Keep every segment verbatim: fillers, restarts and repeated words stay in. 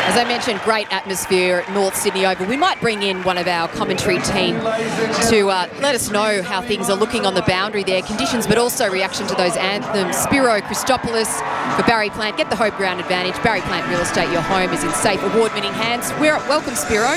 As I mentioned, great atmosphere at North Sydney Oval. We might bring in one of our commentary team to uh, let us know how things are looking on the boundary there, conditions, but also reaction to those anthems. Spiro Christopoulos for Barry Plant. Get the Hope Ground advantage. Barry Plant Real Estate, your home is in safe, award-winning hands. We're welcome, Spiro.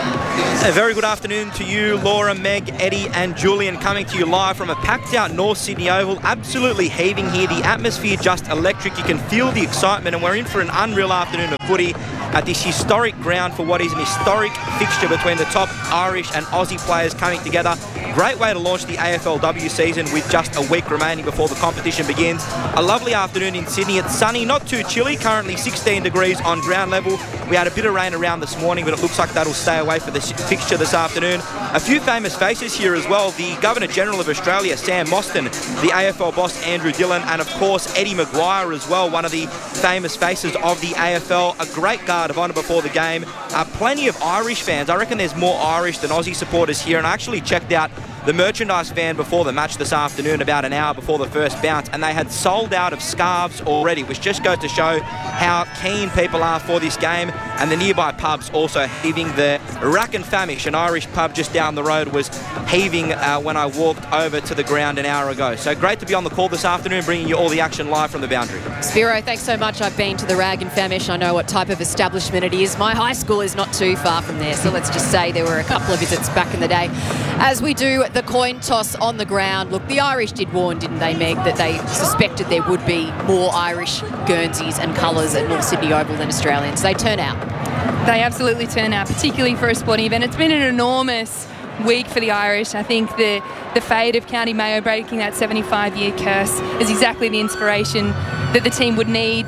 A very good afternoon to you, Laura, Meg, Eddie and Julian, coming to you live from a packed-out North Sydney Oval. Absolutely heaving here. The atmosphere just electric. You can feel the excitement, and we're in for an unreal afternoon of footy at this historic ground for what is an historic fixture between the top Irish and Aussie players coming together. Great way to launch the A F L W season with just a week remaining before the competition begins. A lovely afternoon in Sydney. It's sunny, not too chilly, currently sixteen degrees on ground level. We had a bit of rain around this morning, but it looks like that'll stay away for the fixture this afternoon. A few famous faces here as well. The Governor-General of Australia, Sam Mostyn, the A F L boss, Andrew Dillon, and of course Eddie Maguire as well, one of the famous faces of the A F L. A great guard of honour before the game. Uh, plenty of Irish fans. I reckon there's more Irish than Aussie supporters here, and I actually checked out the merchandise van before the match this afternoon, about an hour before the first bounce, and they had sold out of scarves already, which just goes to show how keen people are for this game. And the nearby pubs also heaving. The Rack and Famish, an Irish pub just down the road, was heaving uh, when I walked over to the ground an hour ago. So great to be on the call this afternoon, bringing you all the action live from the boundary. Spiro, thanks so much. I've been to the Rag and Famish. I know what type of establishment it is. My high school is not too far from there, so let's just say there were a couple of visits back in the day. As we do the coin toss on the ground, look, the Irish did warn, didn't they, Meg, that they suspected there would be more Irish Guernseys and colours at North Sydney Oval than Australians. They turn out. They absolutely turn out, particularly for a sporting event. It's been an enormous week for the Irish. I think the, the fate of County Mayo breaking that seventy-five year curse is exactly the inspiration that the team would need.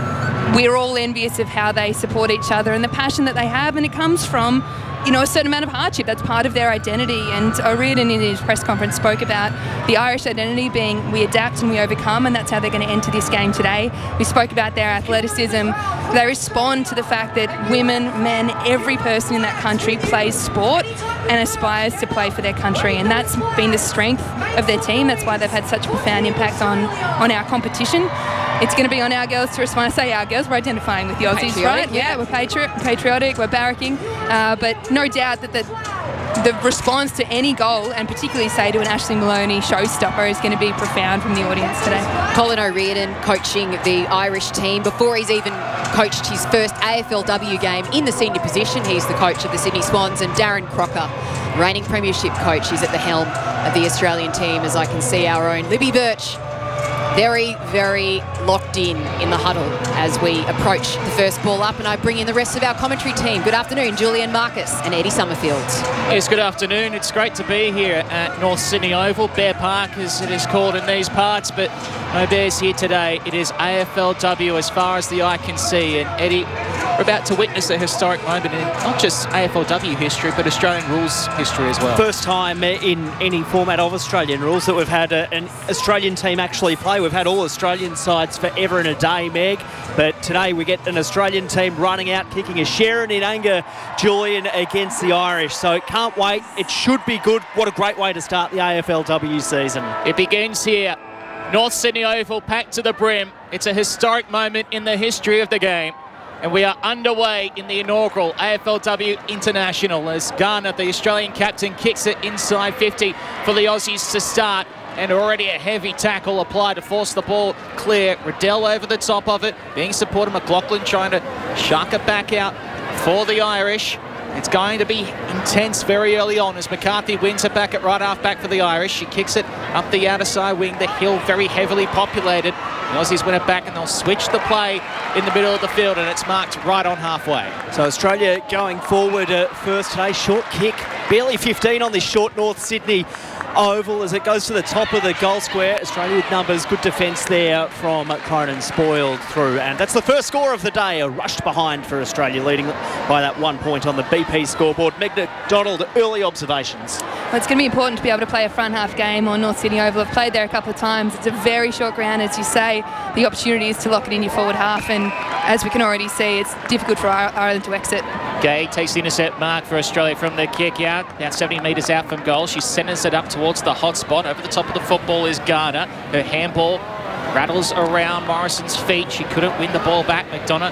We're all envious of how they support each other and the passion that they have, and it comes from, you know, a certain amount of hardship. That's part of their identity. And O'Riordan in his press conference spoke about the Irish identity being we adapt and we overcome, and that's how they're going to enter this game today. We spoke about their athleticism. They respond to the fact that women, men, every person in that country plays sport and aspires to play for their country, and that's been the strength of their team. That's why they've had such a profound impact on, on our competition. It's going to be on our girls to respond. I say our girls, we're identifying with the Aussies, patriotic, right? yeah. Yeah, we're patri- patriotic, we're barracking, uh, but no doubt that the the response to any goal, and particularly say to an Ashley Maloney showstopper, is going to be profound from the audience today. Colin O'Riordan coaching the Irish team before he's even coached his first A F L W game in the senior position. He's the coach of the Sydney Swans, and Darren Crocker, reigning premiership coach, is at the helm of the Australian team, as I can see our own Libby Birch very, very locked in in the huddle as we approach the first ball up, and I bring in the rest of our commentary team. Good afternoon, Julian Marcus and Eddie Summerfield. Yes, good afternoon. It's great to be here at North Sydney Oval, Bear Park as it is called in these parts, but no Bears here today. It is A F L W as far as the eye can see, and Eddie, we're about to witness a historic moment in not just A F L W history, but Australian rules history as well. First time in any format of Australian rules that we've had a, an Australian team actually play. We've had all Australian sides forever and a day, Meg, but today we get an Australian team running out, kicking a Sharon in anger, Julian, against the Irish. So can't wait. It should be good. What a great way to start the A F L W season. It begins here. North Sydney Oval packed to the brim. It's a historic moment in the history of the game. And we are underway in the inaugural A F L W International as Garner, the Australian captain, kicks it inside fifty for the Aussies to start. And already a heavy tackle applied to force the ball clear. Riddell over the top of it, being supported. McLaughlin trying to shuck it back out for the Irish. It's going to be intense very early on as McCarthy wins it back at right half back for the Irish. She kicks it up the outer side wing. The hill very heavily populated. The Aussies win it back and they'll switch the play in the middle of the field, and it's marked right on halfway. So Australia going forward uh, first today. Short kick, barely fifteen on this short North Sydney Oval as it goes to the top of the goal square. Australia with numbers, good defence there from Cronin, spoiled through, and that's the first score of the day. A rushed behind for Australia, leading by that one point on the B P scoreboard. Meg Donald, early observations. Well, it's going to be important to be able to play a front half game on North Sydney Oval. I've played there a couple of times. It's a very short ground, as you say. The opportunity is to lock it in your forward half, and as we can already see, it's difficult for Ireland to exit. Gay takes the intercept mark for Australia from the kick out, about seventy metres out from goal. She centres it up towards the hot spot. Over the top of the football is Garner. Her handball rattles around Morrison's feet. She couldn't win the ball back. McDonough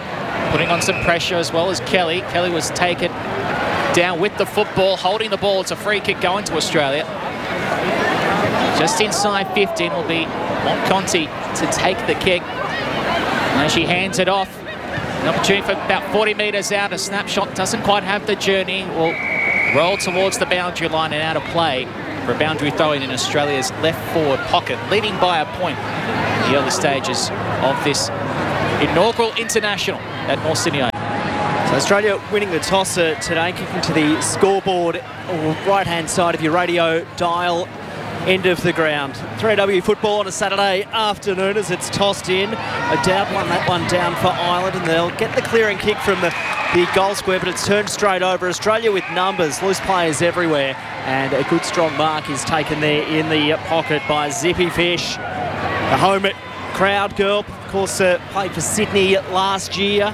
putting on some pressure as well as Kelly. Kelly was taken down with the football, holding the ball. It's a free kick going to Australia. Just inside fifteen will be Montconti to take the kick. And she hands it off. An opportunity for about forty metres out. A snapshot doesn't quite have the journey. Will roll towards the boundary line and out of play for a boundary throw-in in Australia's left forward pocket, leading by a point in the early stages of this inaugural international at North Sydney Oval. So Australia winning the toss uh, today, kicking to the scoreboard or right-hand side of your radio dial, end of the ground. three A W football on a Saturday afternoon as it's tossed in. O'Dowd won that one down for Ireland, and they'll get the clearing kick from the, the goal square, but it's turned straight over. Australia with numbers, loose players everywhere, and a good strong mark is taken there in the pocket by Zippy Fish. The home crowd girl, of course, uh, played for Sydney last year.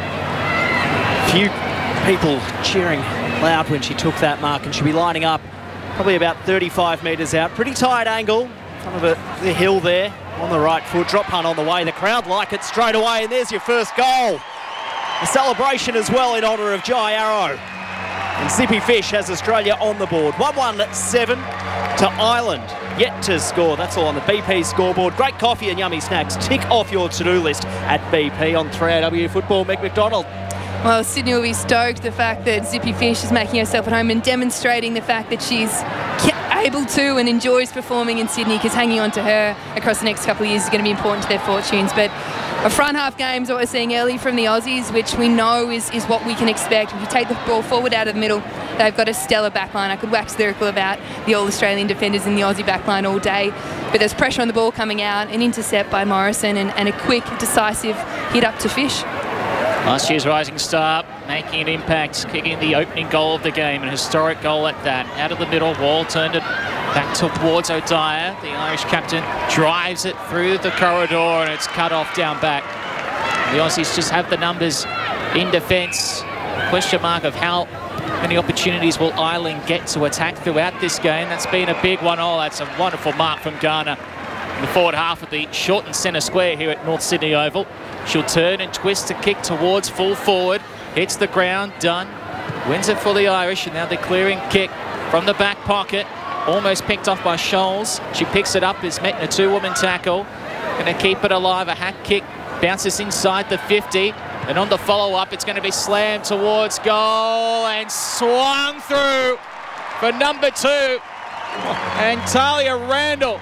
Few people cheering loud when she took that mark, and she'll be lining up probably about thirty-five metres out. Pretty tight angle, kind of a, the hill there on the right foot. Drop punt on the way. The crowd like it straight away, and there's your first goal. A celebration as well in honour of Jai Arrow. And Zippy Fish has Australia on the board. one one seven to Ireland. Yet to score. That's all on the B P scoreboard. Great coffee and yummy snacks. Tick off your to-do list at B P on three A W football. Meg McDonald. Well, Sydney will be stoked the fact that Zippy Fish is making herself at home and demonstrating the fact that she's able to and enjoys performing in Sydney, because hanging on to her across the next couple of years is going to be important to their fortunes. But a front half game is what we're seeing early from the Aussies, which we know is, is what we can expect. If you take the ball forward out of the middle, they've got a stellar backline. I could wax lyrical about the All-Australian defenders in the Aussie backline all day, but there's pressure on the ball coming out, an intercept by Morrison, and, and a quick, decisive hit up to Fish. Last year's rising star making an impact, kicking the opening goal of the game, an historic goal at that. Out of the middle, Wall turned it back towards O'Dyer. The Irish captain drives it through the corridor, and it's cut off down back. The Aussies just have the numbers in defence. Question mark of how many opportunities will Ireland get to attack throughout this game. That's been a big one. Oh, that's a wonderful mark from Garner in the forward half of the shortened centre square here at North Sydney Oval. She'll turn and twist to kick towards full forward. Hits the ground, done. Wins it for the Irish, and now the clearing kick from the back pocket. Almost picked off by Scholes. She picks it up, is met in a two-woman tackle. Going to keep it alive. A hack kick bounces inside the fifty. And on the follow-up, it's going to be slammed towards goal and swung through for number two. And Talia Randall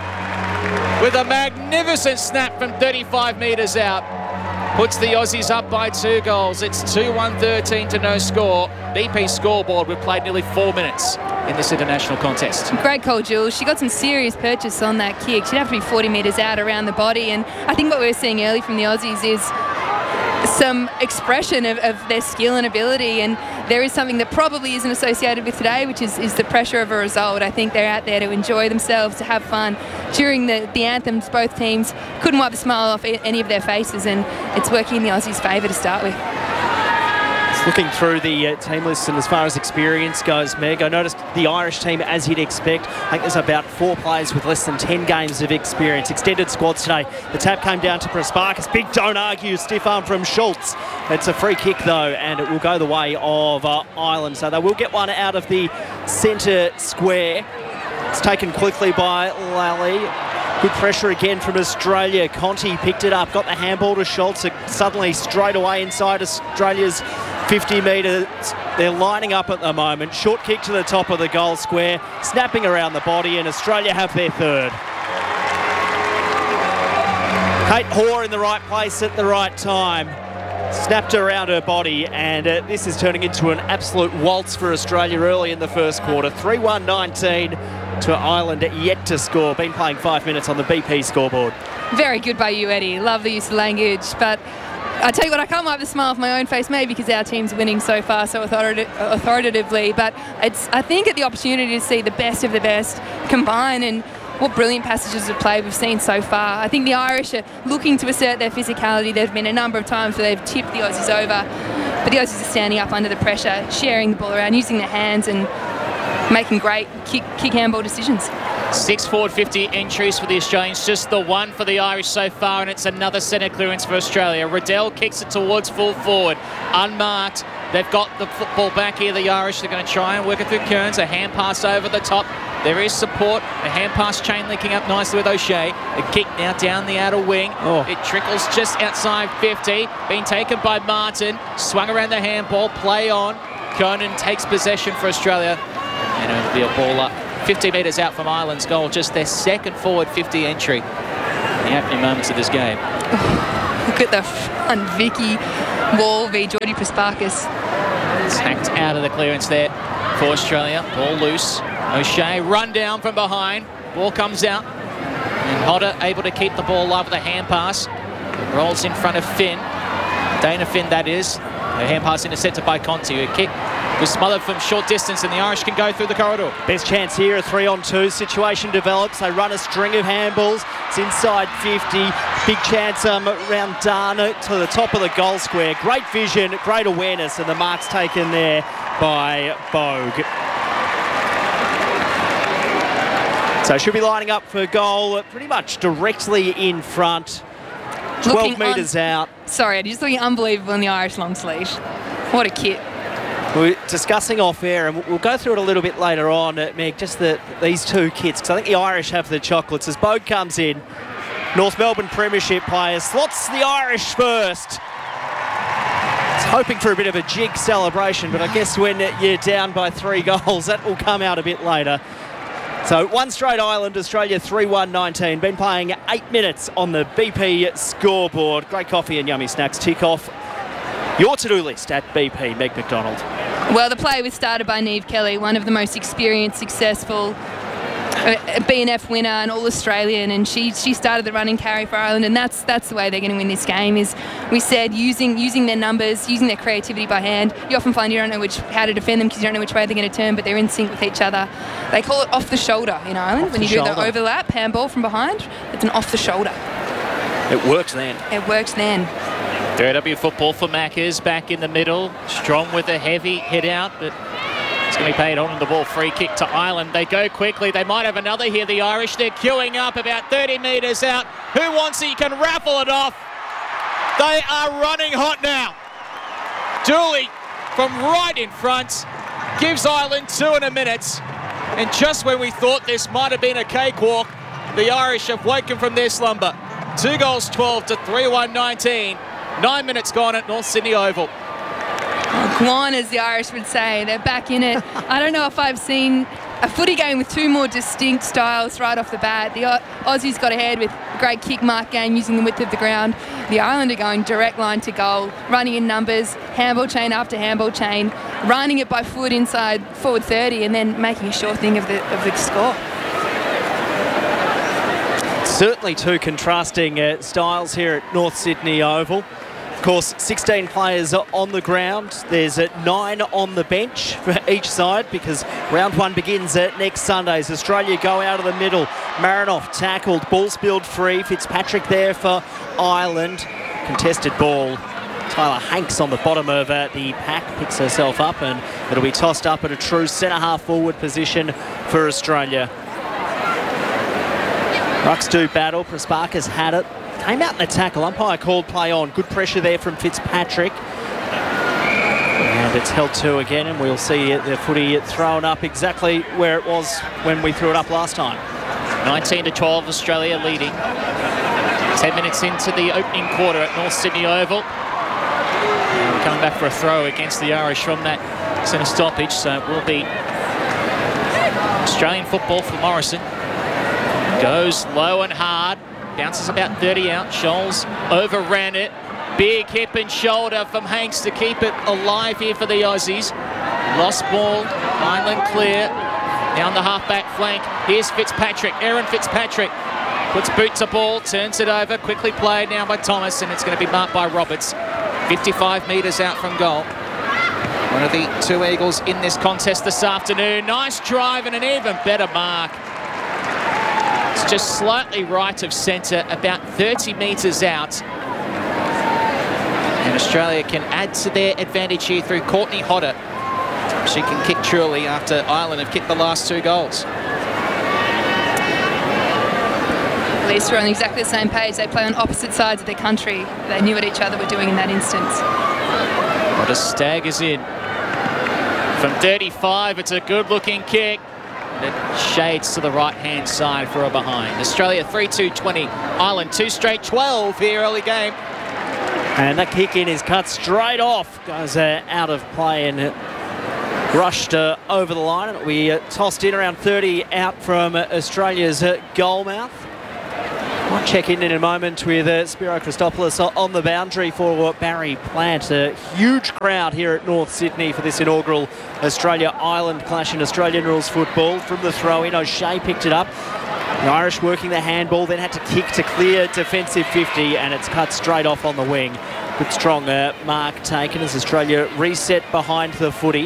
with a magnificent snap from thirty-five metres out. Puts the Aussies up by two goals. It's two one thirteen to no score. B P scoreboard, we've played nearly four minutes in this international contest. Great call, Jules. She got some serious purchase on that kick. She'd have to be forty metres out around the body. And I think what we're seeing early from the Aussies is some expression of, of their skill and ability, and there is something that probably isn't associated with today, which is, is the pressure of a result. I think they're out there to enjoy themselves, to have fun. During the, the anthems, both teams couldn't wipe the smile off any of their faces, and it's working in the Aussies' favour to start with. Looking through the uh, team list, and as far as experience goes, Meg, I noticed the Irish team, as you'd expect, I think there's about four players with less than ten games of experience. Extended squads today. The tap came down to Prasparkas. Big don't argue, stiff arm from Schultz. It's a free kick though, and it will go the way of uh, Ireland. So they will get one out of the centre square. It's taken quickly by Lally. Good pressure again from Australia. Conti picked it up, got the handball to Schultz. Suddenly straight away inside Australia's fifty metres. They're lining up at the moment. Short kick to the top of the goal square, snapping around the body, and Australia have their third. Kate Hoare in the right place at the right time. Snapped around her body, and uh, this is turning into an absolute waltz for Australia early in the first quarter. three one nineteen to Ireland, yet to score. Been playing five minutes on the B P scoreboard. Very good by you, Eddie. Love the use of language, but I tell you what, I can't wipe the smile off my own face, maybe because our team's winning so far, so authorita- authoritatively, but it's, I think, at the opportunity to see the best of the best combine, and what brilliant passages of play we've seen so far. I think the Irish are looking to assert their physicality. There have been a number of times where they've tipped the Aussies over, but the Aussies are standing up under the pressure, sharing the ball around, using their hands, and making great kick, kick handball decisions. Six forward fifty entries for the Australians, just the one for the Irish so far, and it's another centre clearance for Australia. Riddell kicks it towards full forward, unmarked. They've got the football back here, the Irish. They're going to try and work it through Kearns. A hand pass over the top. There is support. The hand pass chain linking up nicely with O'Shea. The kick now down the outer wing. Oh. It trickles just outside fifty. Being taken by Martin. Swung around the handball. Play on. Conan takes possession for Australia. And it'll be a ball up fifty metres out from Ireland's goal. Just their second forward fifty entry in the opening moments of this game. Look at the front Vicky Wall v Geordie Prasparkas. Tacked out of the clearance there for Australia. Ball loose. O'Shea run down from behind. Ball comes out. And Hodder able to keep the ball alive with a hand pass. Rolls in front of Finn. Dana Finn, that is. A hand pass intercepted by Conti. A kick was smothered from short distance, and the Irish can go through the corridor. Best chance here, a three on two situation develops. They run a string of handballs. It's inside fifty. Big chance um, around Dana to the top of the goal square. Great vision, great awareness, and the mark's taken there by Bogue. So should be lining up for goal pretty much directly in front. twelve Looking metres out. Sorry, just looking unbelievable in the Irish long sleeve. What a kit. We're discussing off air, and we'll go through it a little bit later on, uh, Meg, just the, these two kits, because I think the Irish have the chocolates. As Bogue comes in, North Melbourne Premiership player slots the Irish first. It's hoping for a bit of a jig celebration, but I guess when you're down by three goals, that will come out a bit later. So one straight Ireland, Australia three one nineteen. Been playing eight minutes on the B P scoreboard. Great coffee and yummy snacks tick off your to-do list at B P. Meg McDonald. Well, the play was started by Niamh Kelly, one of the most experienced, successful uh, B N F winner and All-Australian, and she she started the running carry for Ireland, and that's that's the way they're going to win this game. Is we said using using their numbers, using their creativity by hand. You often find you don't know which how to defend them because you don't know which way they're going to turn, but they're in sync with each other. They call it off the shoulder in Ireland. Off when the you do shoulder. the overlap handball from behind, it's an off the shoulder. It works then. It works then. J W football for Maccas, back in the middle. Strong with a heavy hit out, but it's going to be paid on the ball. Free kick to Ireland. They go quickly. They might have another here, the Irish. They're queuing up about thirty metres out. Who wants it? You can raffle it off. They are running hot now. Dooley from right in front gives Ireland two in a minute. And just when we thought this might have been a cakewalk, the Irish have woken from their slumber. Two goals twelve to three one nineteen. Nine minutes gone at North Sydney Oval. Oh, go on, as the Irish would say. They're back in it. I don't know if I've seen a footy game with two more distinct styles right off the bat. The Aussies got ahead with a great kick mark game using the width of the ground. The Ireland are going direct line to goal, running in numbers, handball chain after handball chain, running it by foot inside forward thirty, and then making a sure thing of the, of the score. Certainly two contrasting uh, styles here at North Sydney Oval. Of course, sixteen players on the ground. There's uh, nine on the bench for each side because round one begins uh, next Sunday. As Australia go out of the middle. Marinoff tackled, ball spilled free. Fitzpatrick there for Ireland. Contested ball. Tyler Hanks on the bottom of uh, the pack picks herself up, and it'll be tossed up at a true centre-half forward position for Australia. Rucks do battle. Prasparkas had it. Came out in the tackle. Umpire called play on. Good pressure there from Fitzpatrick. And it's held to again, and we'll see the footy thrown up exactly where it was when we threw it up last time. nineteen to twelve, Australia leading. Ten minutes into the opening quarter at North Sydney Oval. And we're coming back for a throw against the Irish from that centre stoppage, so it will be Australian football for Morrison. Goes low and hard, bounces about thirty out. Scholes overran it. Big hip and shoulder from Hanks to keep it alive here for the Aussies. Lost ball, Ireland clear. Down the half-back flank. Here's Fitzpatrick, Aaron Fitzpatrick. Puts boot to ball, turns it over, quickly played now by Thomas, and it's going to be marked by Roberts. fifty-five metres out from goal. One of the two Eagles in this contest this afternoon. Nice drive and an even better mark. It's just slightly right of centre, about thirty metres out. And Australia can add to their advantage here through Courtney Hodder. She can kick truly after Ireland have kicked the last two goals. At least we're on exactly the same page. They play on opposite sides of their country. They knew what each other were doing in that instance. Roger staggers in. From thirty-five, it's a good-looking kick. It shades to the right-hand side for a behind. Australia three two twenty. Ireland two straight twelve here early game. And that kick in is cut straight off. Goes uh, out of play and uh, rushed uh, over the line. And we uh, tossed in around thirty out from uh, Australia's uh, goal mouth. I'll check in in a moment with uh, Spiro Christopoulos on the boundary for Barry Plant. A huge crowd here at North Sydney for this inaugural Australia-Ireland clash in Australian rules football. From the throw-in, O'Shea picked it up. The Irish working the handball, then had to kick to clear defensive fifty, and it's cut straight off on the wing. Good strong uh, mark taken as Australia reset behind the footy.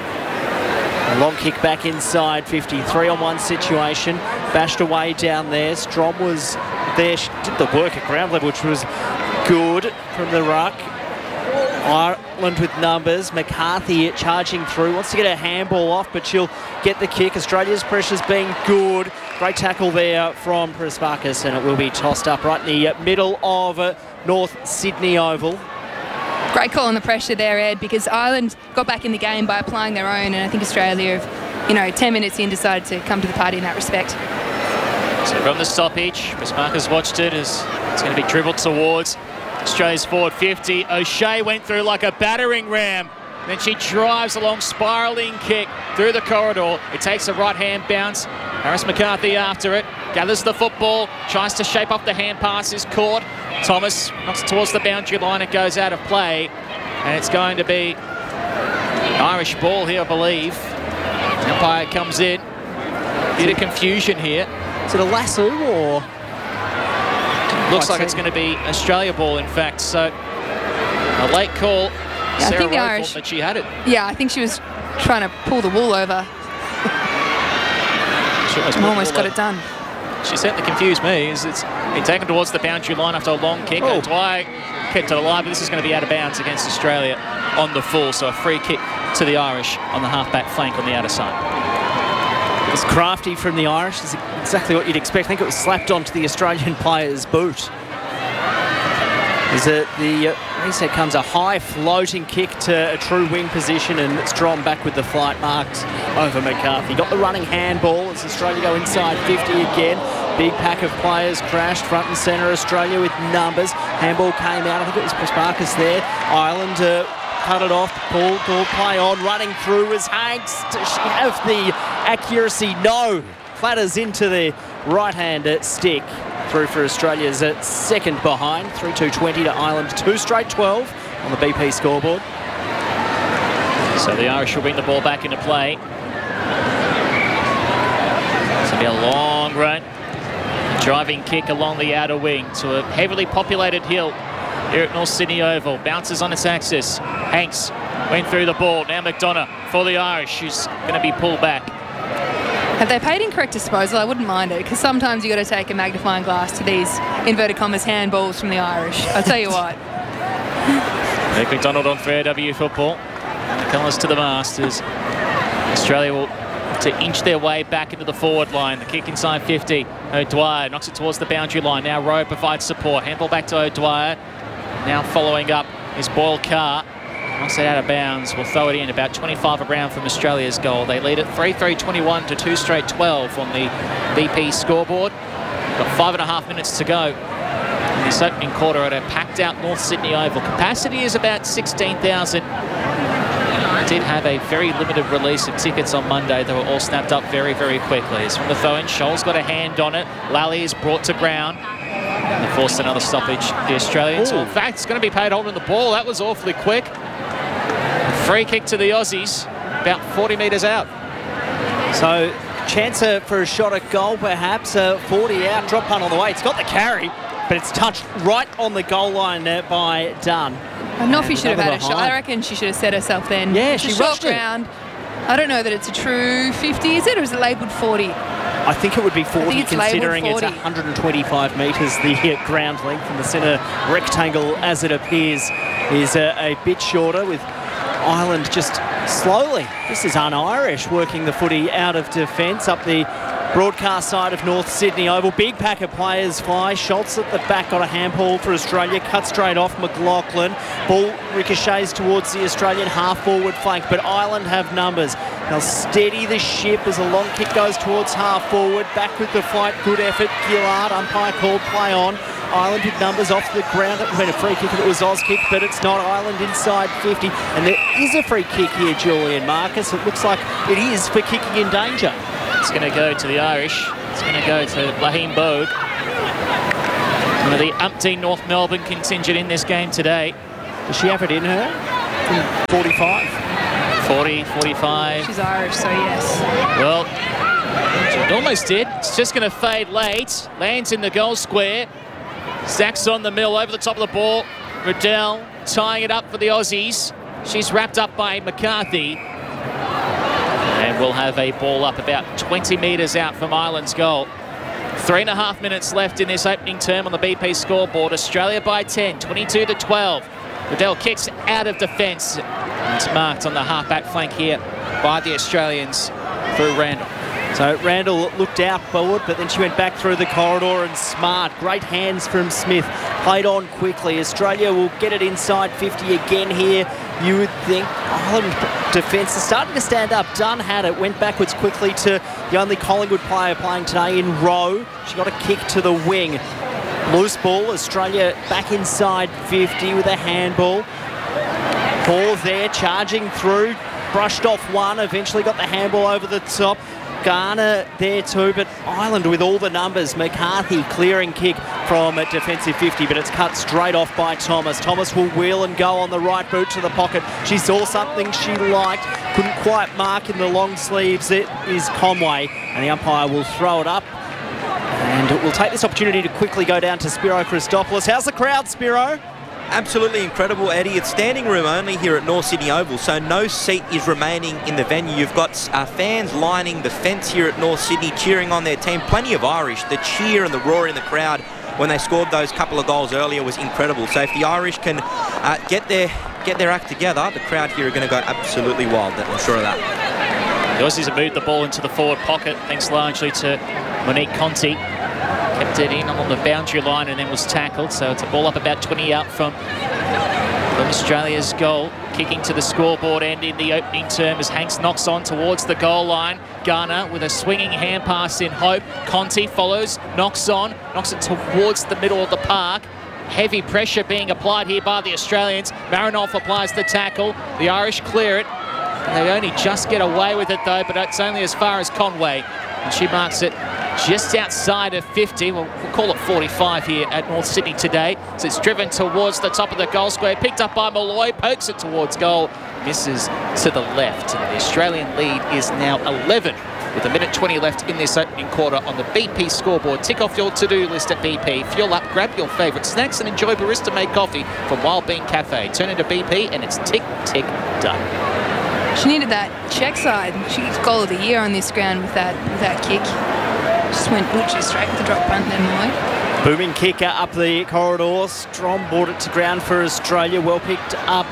A long kick back inside fifty, three on one situation, bashed away down there. Strom was there, she did the work at ground level, which was good from the ruck. Ireland with numbers. McCarthy charging through, wants to get a handball off, but she'll get the kick. Australia's pressure's been good. Great tackle there from Prespakis, and it will be tossed up right in the middle of uh, North Sydney Oval. Great call on the pressure there, Ed, because Ireland got back in the game by applying their own, and I think Australia have, you know, ten minutes in, decided to come to the party in that respect. So from the stoppage, Prespakis watched it as it's going to be dribbled towards Australia's forward fifty. O'Shea went through like a battering ram. Then she drives a long spiralling kick through the corridor. It takes a right-hand bounce. Harris McCarthy after it. Gathers the football. Tries to shape up the hand pass. Is caught. Thomas knocks it towards the boundary line. It goes out of play. And it's going to be Irish ball here, I believe. The umpire comes in. Bit of confusion here. Is it a lasso or...? Looks like it's going to be Australia ball, in fact. So a late call. Yeah, Sarah I think the Rowe Irish, thought that she had it. Yeah, I think she was trying to pull the wool over. She almost, and almost got it done. She certainly confused me. Is it's been taken towards the boundary line after a long kick. Oh. Dwyer kept it alive, but this is going to be out of bounds against Australia on the full. So a free kick to the Irish on the half-back flank on the outer side. It was crafty from the Irish. It's exactly what you'd expect. I think it was slapped onto the Australian player's boot. Is it the uh, reset comes a high floating kick to a true wing position, and Strom back with the flight marks over McCarthy. Got the running handball as Australia go inside fifty again. Big pack of players crashed front and centre. Australia with numbers. Handball came out. I think it was Prespakis there. Ireland uh, cut it off. Paul Gore play on. Running through is Hanks. Does she have the accuracy? No. Clatters into the right-hand uh, stick. Through for Australia's uh, second behind. three two twenty to Ireland. Two straight twelve on the B P scoreboard. So the Irish will bring the ball back into play. It's going to be a long run. A driving kick along the outer wing to a heavily populated hill here at North Sydney Oval. Bounces on its axis. Hanks went through the ball. Now McDonough for the Irish, who's going to be pulled back. Have they paid incorrect disposal? I wouldn't mind it, because sometimes you've got to take a magnifying glass to these, inverted commas, handballs from the Irish. I'll tell you what. Nick McDonald on Fair W football. Colours to the Masters. Australia will to inch their way back into the forward line. The kick inside fifty. O'Dwyer knocks it towards the boundary line. Now Rowe provides support. Handball back to O'Dwyer. Now following up is Boyle Carr. Knocks it out of bounds. We'll throw it in. About twenty-five around from Australia's goal. They lead at three three twenty-one to two straight twelve on the B P scoreboard. Got five and a half minutes to go in this opening quarter at a packed out North Sydney Oval. Capacity is about sixteen thousand. Did have a very limited release of tickets on Monday. They were all snapped up very, very quickly. It's from the throw-in. Scholl's got a hand on it. Lally is brought to ground. And they forced another stoppage, the Australians. Ooh. In fact, it's going to be paid holding the ball. That was awfully quick. Free kick to the Aussies, about forty metres out. So, chance uh, for a shot at goal, perhaps. Uh, forty out, drop punt on the way. It's got the carry, but it's touched right on the goal line uh, by Dunn. Noffy should have had a shot. I reckon she should have set herself then. Yeah, it's she a short rushed it. ground. I don't know that it's a true fifty, is it? Or is it labelled forty? I think it would be forty, it's considering forty. it's one hundred twenty-five metres. The uh, ground length in the centre rectangle, as it appears, is uh, a bit shorter, with Ireland just slowly, this is un-Irish, working the footy out of defence up the broadcast side of North Sydney Oval. Big pack of players fly. Schultz at the back got a handball for Australia. Cut straight off McLaughlin. Ball ricochets towards the Australian half-forward flank, but Ireland have numbers. They'll steady the ship as a long kick goes towards half-forward. Back with the fight. Good effort. Gillard, umpire called play on. Ireland with numbers off the ground. It would have been a free kick if it was Oz kick, but it's not. Ireland inside fifty. And there is a free kick here, Julian Marcus. It looks like it is for kicking in danger. It's going to go to the Irish. It's going to go to Laheen Bogue. One of the umpteen North Melbourne contingent in this game today. Does she have it in her? forty-five. forty, forty-five. She's Irish, so yes. Well, it almost did. It's just going to fade late. Lands in the goal square. Zach's on the mill over the top of the ball. Riddell tying it up for the Aussies. She's wrapped up by McCarthy. And we'll have a ball up about twenty metres out from Ireland's goal. Three and a half minutes left in this opening term on the B P scoreboard. Australia by ten, twenty-two to twelve. Riddell kicks out of defence. It's marked on the half-back flank here by the Australians through Randall. So Randall looked out forward, but then she went back through the corridor, and smart. Great hands from Smith. Played on quickly. Australia will get it inside fifty again here. You would think Ireland defence is starting to stand up. Dunn had it. Went backwards quickly to the only Collingwood player playing today in Rowe. She got a kick to the wing. Loose ball. Australia back inside fifty with a handball. Ball there, charging through. Brushed off one. Eventually got the handball over the top. Garner there too, but Ireland with all the numbers. McCarthy clearing kick from a defensive fifty, but it's cut straight off by Thomas. Thomas will wheel and go on the right boot to the pocket. She saw something she liked, couldn't quite mark in the long sleeves. It is Conway, and the umpire will throw it up. And we'll take this opportunity to quickly go down to Spiro Christopoulos. How's the crowd, Spiro? Absolutely incredible, Eddie. It's standing room only here at North Sydney Oval, so no seat is remaining in the venue. You've got uh, fans lining the fence here at North Sydney, cheering on their team. Plenty of Irish. The cheer and the roar in the crowd when they scored those couple of goals earlier was incredible. So if the Irish can uh, get their get their act together, the crowd here are going to go absolutely wild. I'm sure of that. The Aussies have moved the ball into the forward pocket, thanks largely to Monique Conti. Kept it in on the boundary line and then was tackled. So it's a ball up about twenty out from, from Australia's goal. Kicking to the scoreboard end in the opening term as Hanks knocks on towards the goal line. Garner with a swinging hand pass in hope. Conti follows, knocks on, knocks it towards the middle of the park. Heavy pressure being applied here by the Australians. Marinoff applies the tackle. The Irish clear it. And they only just get away with it though, but it's only as far as Conway. And she marks it just outside of fifty. We'll, we'll call it forty-five here at North Sydney today. So it's driven towards the top of the goal square. Picked up by Malloy. Pokes it towards goal. Misses to the left. And the Australian lead is now eleven with a minute twenty left in this opening quarter on the B P scoreboard. Tick off your to-do list at B P. Fuel up, grab your favourite snacks and enjoy barista-made coffee from Wild Bean Cafe. Turn into B P and it's tick, tick, done. She needed that check side. She gets goal of the year on this ground with that with that kick. Just went literally straight with the drop punt then, Molly. Booming kicker up the corridor. Strom brought it to ground for Australia. Well picked up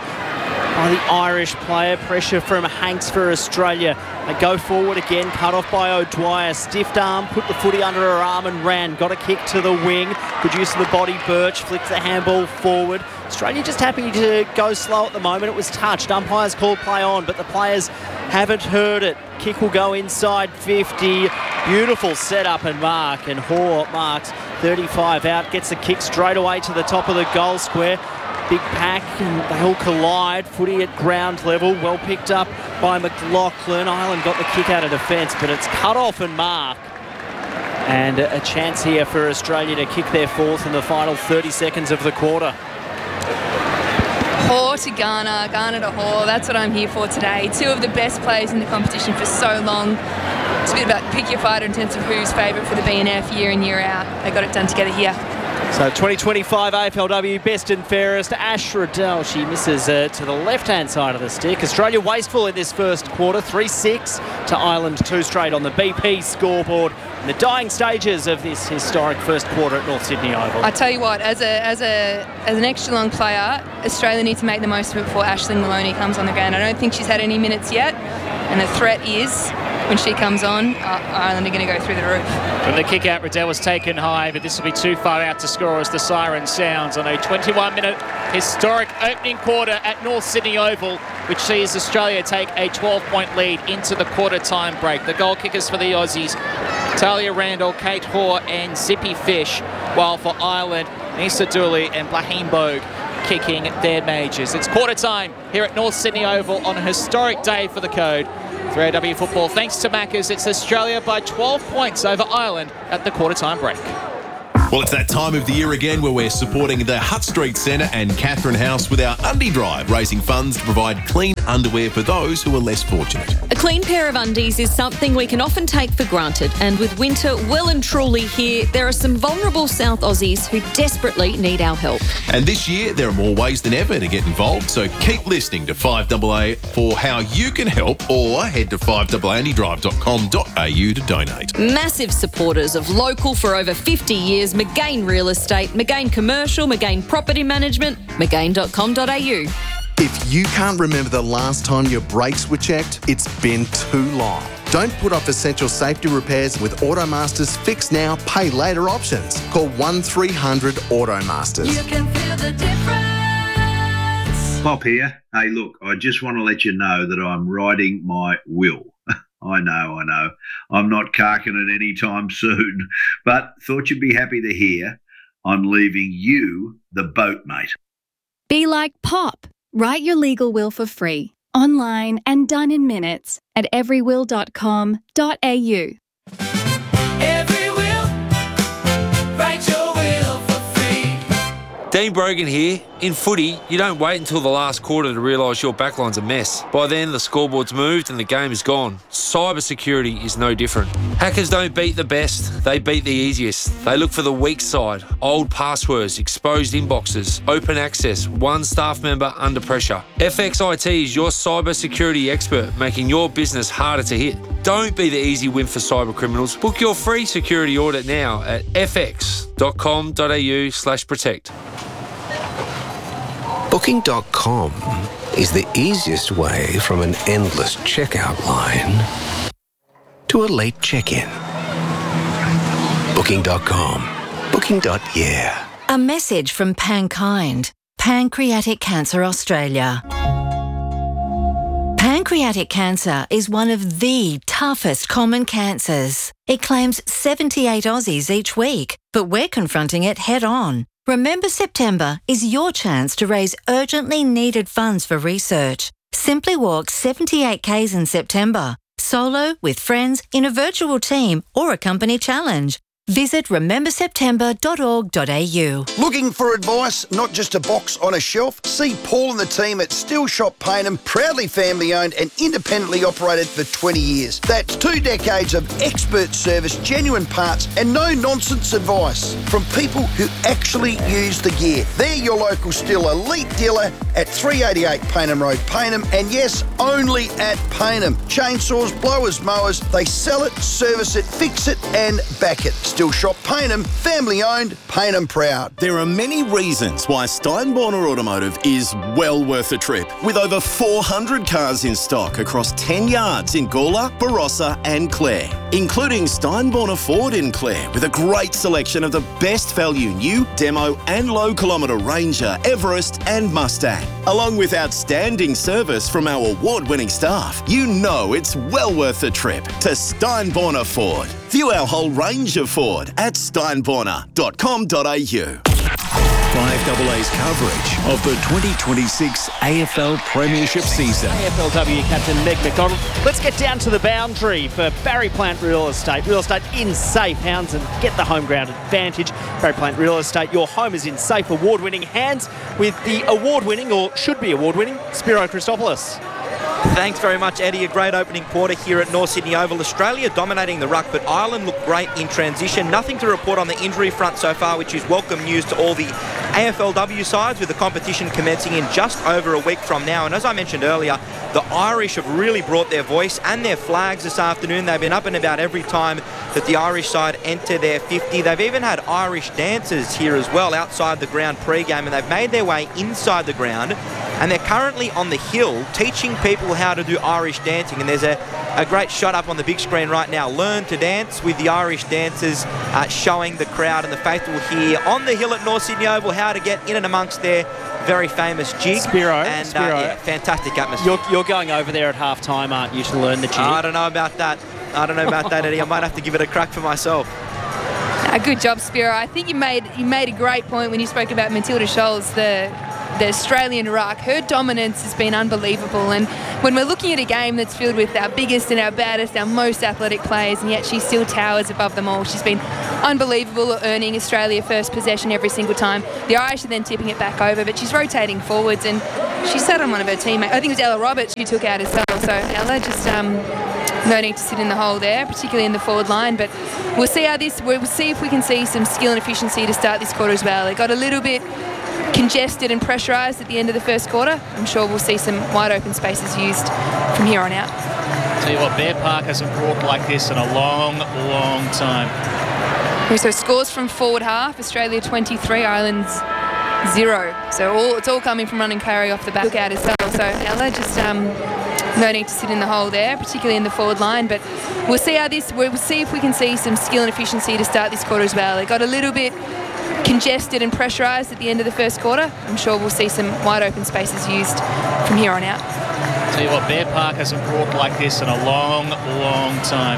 by the Irish player. Pressure from Hanks for Australia. They go forward again. Cut off by O'Dwyer. Stiffed arm. Put the footy under her arm and ran. Got a kick to the wing. Good use of the body. Birch flicks the handball forward. Australia just happy to go slow at the moment. It was touched. Umpires called play on, but the players haven't heard it. Kick will go inside fifty. Beautiful setup and mark. And Hoare marks thirty-five out. Gets the kick straight away to the top of the goal square. Big pack and they all collide. Footy at ground level. Well picked up by McLaughlin. Ireland got the kick out of defence, but it's cut off and mark. And a chance here for Australia to kick their fourth in the final thirty seconds of the quarter. Hoare to Garner, Garner to Hoare. That's what I'm here for today. Two of the best players in the competition for so long. It's a bit about pick your fighter in terms of who's favourite for the B N F year in, year out. They got it done together here. So twenty twenty-five A F L W best and fairest. Ash Riddell, she misses uh, to the left-hand side of the stick. Australia wasteful in this first quarter. three six to Ireland, two straight on the B P scoreboard. In the dying stages of this historic first quarter at North Sydney Oval. I tell you what, as a as a as an extra long player, Australia needs to make the most of it before Aisling Maloney comes on the ground. I don't think she's had any minutes yet, and the threat is when she comes on, uh, Ireland are going to go through the roof. From the kick out, Riddell was taken high, but this will be too far out to score as the siren sounds on a twenty-one minute historic opening quarter at North Sydney Oval, which sees Australia take a twelve point lead into the quarter time break. The goal kickers for the Aussies, Talia Randall, Kate Hoare and Zippy Fish, while for Ireland, Nisa Dooley and Blaheem Bogue kicking their majors. It's quarter time here at North Sydney Oval on a historic day for the Code. three A W football, thanks to Maccas, it's Australia by twelve points over Ireland at the quarter time break. Well, it's that time of the year again where we're supporting the Hutt Street Centre and Catherine House with our Undie Drive, raising funds to provide clean underwear for those who are less fortunate. A clean pair of undies is something we can often take for granted, and with winter well and truly here, there are some vulnerable South Aussies who desperately need our help. And this year, there are more ways than ever to get involved, so keep listening to five A A for how you can help, or head to five a a undie drive dot com dot a u to donate. Massive supporters of local for over fifty years, McGain Real Estate, McGain Commercial, McGain Property Management, mcgain dot com dot a u. If you can't remember the last time your brakes were checked, it's been too long. Don't put off essential safety repairs with Automaster's Fix Now, Pay Later options. Call one three hundred Automasters. You can feel the difference. Pop here. Hey, look, I just want to let you know that I'm writing my will. I know, I know. I'm not carking it anytime soon, but thought you'd be happy to hear I'm leaving you the boat, mate. Be like Pop. Write your legal will for free, online and done in minutes at every will dot com dot a u. Every will, write your will for free. Dean Brogan here. In footy, you don't wait until the last quarter to realise your backline's a mess. By then, the scoreboard's moved and the game is gone. Cyber security is no different. Hackers don't beat the best, they beat the easiest. They look for the weak side, old passwords, exposed inboxes, open access, one staff member under pressure. F X I T is your cyber security expert, making your business harder to hit. Don't be the easy win for cyber criminals. Book your free security audit now at f x dot com dot a u slash protect. Booking dot com is the easiest way from an endless checkout line to a late check-in. Booking dot com. Booking. Yeah. A message from Pankind, Pancreatic Cancer Australia. Pancreatic cancer is one of the toughest common cancers. It claims seventy-eight Aussies each week, but we're confronting it head-on. Remember September is your chance to raise urgently needed funds for research. Simply walk seventy-eight kays in September, solo, with friends, in a virtual team or a company challenge. Visit remember september dot org dot a u. Looking for advice, not just a box on a shelf? See Paul and the team at Still Shop Payneham, proudly family owned and independently operated for twenty years. That's two decades of expert service, genuine parts and no nonsense advice from people who actually use the gear. They're your local Still elite dealer at three eighty-eight Payneham Road, Payneham, and yes, only at Payneham. Chainsaws, blowers, mowers, they sell it, service it, fix it and back it. Still Shop Payneham, family owned, Payneham proud. There are many reasons why Steinborner Automotive is well worth a trip. With over four hundred cars in stock across ten yards in Gawler, Barossa and Clare, including Steinborner Ford in Clare with a great selection of the best value new, demo and low kilometre Ranger, Everest and Mustang. Along with outstanding service from our award-winning staff, you know it's well worth a trip to Steinborner Ford. View our whole range of Ford at steinborner dot com dot a u. five A A's coverage of the twenty twenty-six A F L Premiership season. A F L W captain Meg McDonald. Let's get down to the boundary for Barry Plant Real Estate. Real estate in safe hands and get the home ground advantage. Barry Plant Real Estate, your home is in safe, award-winning hands with the award-winning, or should be award-winning, Spiro Christopoulos. Thanks very much, Eddie. A great opening quarter here at North Sydney Oval. Australia dominating the ruck, but Ireland looked great in transition. Nothing to report on the injury front so far, which is welcome news to all the A F L W sides, with the competition commencing in just over a week from now. And as I mentioned earlier, the Irish have really brought their voice and their flags this afternoon. They've been up and about every time that the Irish side enter their fifty. They've even had Irish dancers here as well outside the ground pre-game, and they've made their way inside the ground. And they're currently on the hill teaching people how to do Irish dancing. And there's a a great shot up on the big screen right now. Learn to Dance with the Irish dancers uh, showing the crowd and the faithful here on the hill at North Sydney Oval how to get in and amongst their very famous jig. Spiro, and Spiro. Uh, yeah, fantastic atmosphere. You're, you're going over there at half time, aren't you, to learn the jig? I don't know about that. I don't know about that, Eddie. I might have to give it a crack for myself. A good job, Spiro. I think you made you made a great point when you spoke about Matilda Scholes, the the Australian ruck. Her dominance has been unbelievable, and when we're looking at a game that's filled with our biggest and our baddest, our most athletic players, and yet she still towers above them all. She's been unbelievable at earning Australia first possession every single time. The Irish are then tipping it back over, but she's rotating forwards, and she sat on one of her teammates. I think it was Ella Roberts who took out as well. So Ella just um, no need to sit in the hole there, particularly in the forward line. But we'll see how this. We'll see if we can see some skill and efficiency to start this quarter as well. They got a little bit congested and pressurised at the end of the first quarter. I'm sure we'll see some wide open spaces used from here on out. Tell you what, Bear Park hasn't walked like this in a long, long time. So scores from forward half: Australia twenty-three, Ireland's zero. So all, it's all coming from run and carry off the back out as well. So Ella just um, no need to sit in the hole there, particularly in the forward line. But we'll see how this. We'll see if we can see some skill and efficiency to start this quarter as well. They got a little bit congested and pressurised at the end of the first quarter. I'm sure we'll see some wide open spaces used from here on out. Tell you what, Bear Park hasn't walked like this in a long, long time.